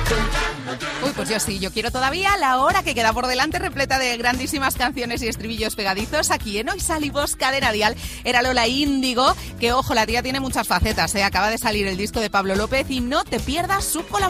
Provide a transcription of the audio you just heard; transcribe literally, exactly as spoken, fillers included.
Uy, pues yo sí, yo quiero todavía la hora que queda por delante repleta de grandísimas canciones y estribillos pegadizos aquí en Hoy Salimos Cadena Dial. Era Lola Índigo, que ojo, la tía tiene muchas facetas, ¿eh? Acaba de salir el disco de Pablo López y no te pierdas su colaboración.